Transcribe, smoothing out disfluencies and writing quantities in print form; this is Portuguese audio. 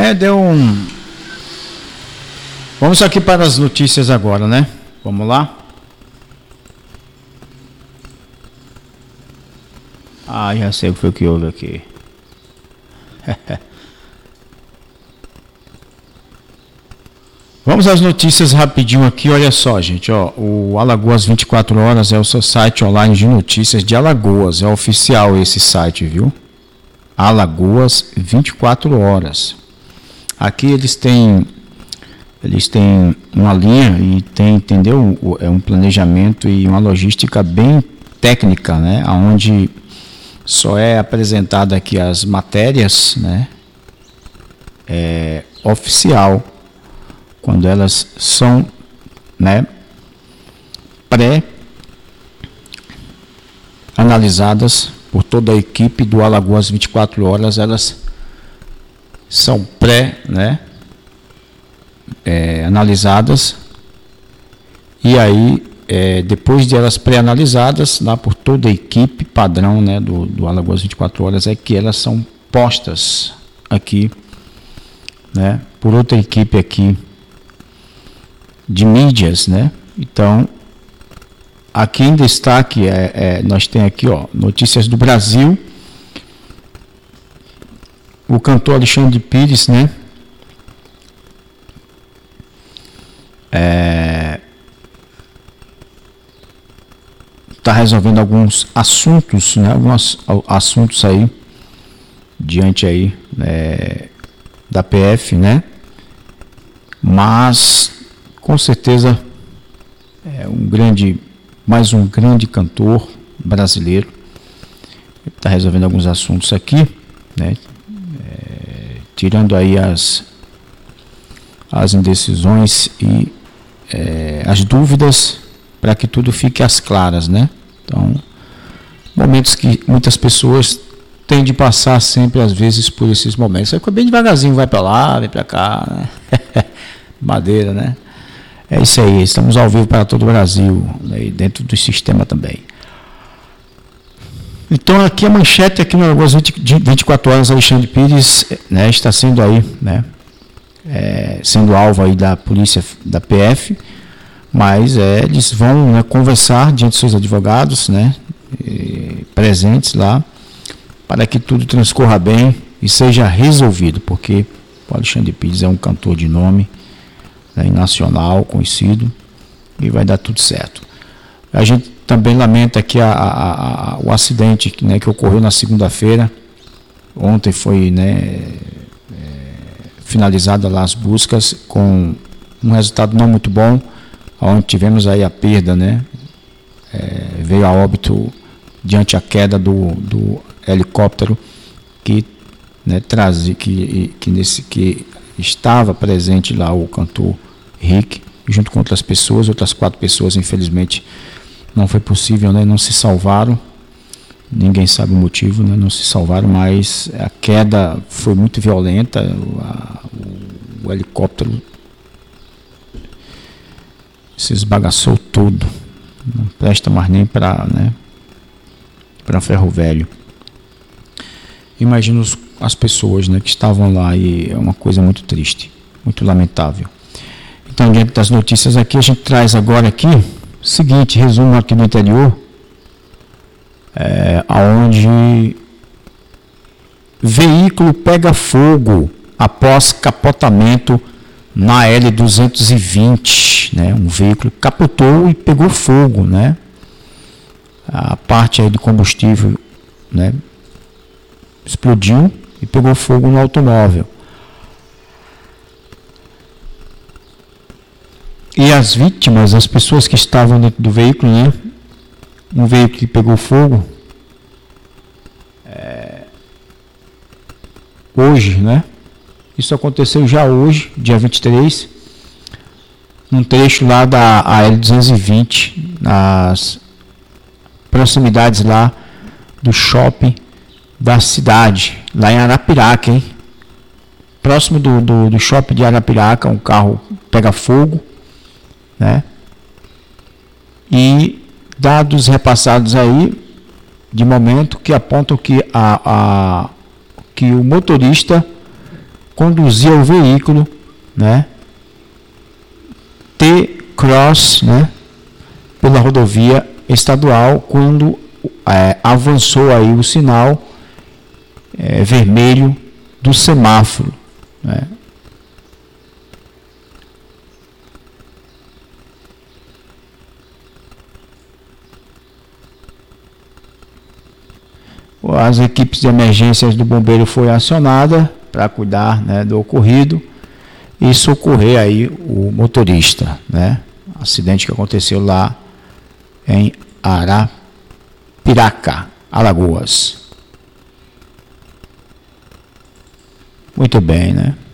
Deu um... Vamos aqui para as notícias agora, né? Vamos lá. Já sei o que foi que houve aqui. Vamos às notícias rapidinho aqui, olha só, gente, o Alagoas 24 Horas é o seu site online de notícias de Alagoas, é oficial esse site, viu? Alagoas 24 Horas. Aqui eles têm uma linha e tem, entendeu? É um planejamento e uma logística bem técnica, né? Onde só é apresentada aqui as matérias, né? Oficial, quando elas são, né, pré-analisadas por toda a equipe do Alagoas 24 Horas, elas são analisadas, e aí depois de elas pré-analisadas lá por toda a equipe padrão, né, do Alagoas 24 Horas, é que elas são postas aqui, né, por outra equipe aqui de mídias, né? Então, aqui em destaque nós temos aqui, notícias do Brasil. O cantor Alexandre Pires, né? Está resolvendo alguns assuntos, né? Alguns assuntos aí diante aí da PF, né? Mas com certeza é mais um grande cantor brasileiro. Ele está resolvendo alguns assuntos aqui, né? Tirando aí as indecisões e as dúvidas, para que tudo fique às claras, né? Então, momentos que muitas pessoas têm de passar sempre, às vezes, por esses momentos. Você fica bem devagarzinho, vai para lá, vem para cá, né? Madeira, né? É isso aí, estamos ao vivo para todo o Brasil, né, e dentro do sistema também. Então, aqui a manchete, aqui no Alagoas 24 Horas, Alexandre Pires, né, está sendo aí, né, sendo alvo aí da polícia, da PF, mas eles vão, né, conversar diante dos seus advogados, né, presentes lá, para que tudo transcorra bem e seja resolvido, porque o Alexandre Pires é um cantor de nome, nacional, conhecido, e vai dar tudo certo. A gente também lamenta aqui o acidente, né, que ocorreu na segunda-feira. Ontem foi, né, finalizada lá as buscas com um resultado não muito bom, onde tivemos aí a perda, né, veio a óbito diante a queda do helicóptero que, né, que estava presente lá o cantor Rick, junto com outras 4 pessoas, infelizmente não foi possível, né? Não se salvaram, ninguém sabe o motivo, né? Não se salvaram, mas a queda foi muito violenta, o helicóptero se esbagaçou todo, não presta mais nem para, né, para ferro velho. Imagina as pessoas, né, que estavam lá, e é uma coisa muito triste, muito lamentável. Então, diante das notícias aqui, a gente traz agora aqui o seguinte, resumo aqui no interior, aonde veículo pega fogo após capotamento na L220, né? Um veículo capotou e pegou fogo, né? A parte aí do combustível, né, explodiu e pegou fogo no automóvel. E as vítimas, as pessoas que estavam dentro do veículo, né? Um veículo que pegou fogo, hoje, né? Isso aconteceu já hoje, dia 23, num trecho lá da L220, nas proximidades lá do shopping da cidade, lá em Arapiraca, hein? Próximo do shopping de Arapiraca, um carro pega fogo, né? E dados repassados aí, de momento, que apontam que que o motorista conduzia o veículo, né, T-Cross, né, pela rodovia estadual, quando avançou aí o sinal vermelho do semáforo, né. As equipes de emergências do bombeiro foram acionadas para cuidar, né, do ocorrido e socorrer aí o motorista, né? Acidente que aconteceu lá em Arapiraca, Alagoas. Muito bem, né?